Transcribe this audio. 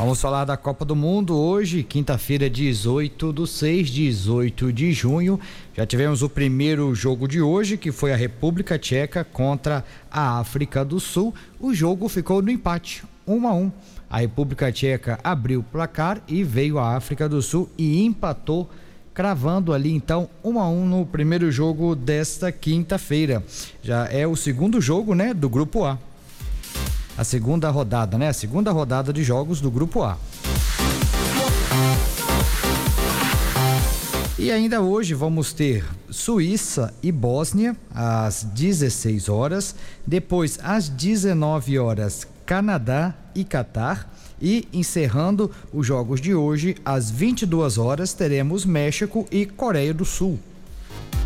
Vamos falar da Copa do Mundo hoje, quinta-feira, 18 de junho. Já tivemos o primeiro jogo de hoje, que foi a República Tcheca contra a África do Sul. O jogo ficou no empate, 1-1. A República Tcheca abriu o placar e veio a África do Sul e empatou, cravando ali então 1-1 no primeiro jogo desta quinta-feira. Já é o segundo jogo, né, do Grupo A. A segunda rodada, né? A segunda rodada de jogos do Grupo A. E ainda hoje vamos ter Suíça e Bósnia às 16 horas, depois às 19 horas Canadá e Catar, e encerrando os jogos de hoje às 22 horas teremos México e Coreia do Sul.